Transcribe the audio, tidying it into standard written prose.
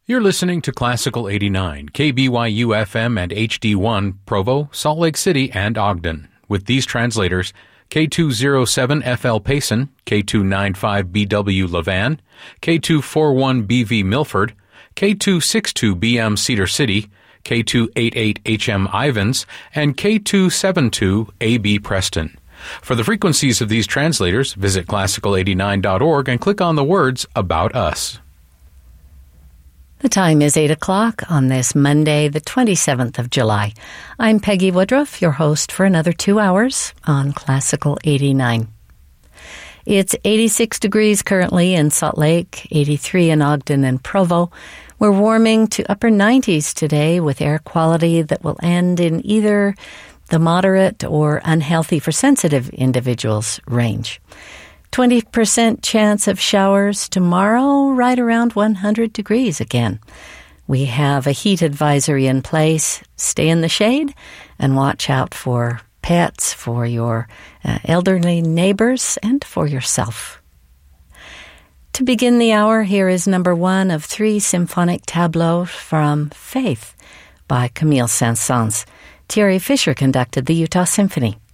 You're listening to Classical 89, KBYU FM and HD1, Provo, Salt Lake City, and Ogden, with these translators: K207FL Payson, K295BW Levan, K241BV Milford, K262BM Cedar City, K288HM Ivans, and K272AB Preston. For the frequencies of these translators, visit classical89.org and click on the words About Us. The time is 8 o'clock on this Monday, the 27th of July. I'm Peggy Woodruff, your host for another 2 hours on Classical 89. It's 86 degrees currently in Salt Lake, 83 in Ogden and Provo. We're warming to upper 90s today with air quality that will end in either the moderate or unhealthy for sensitive individuals range. 20% chance of showers tomorrow, right around 100 degrees again. We have a heat advisory in place. Stay in the shade and watch out for pets, for your elderly neighbors, and for yourself. To begin the hour, here is number 1 of 3 symphonic tableaux from Faith by Camille Saint-Saëns. Thierry Fischer conducted the Utah Symphony.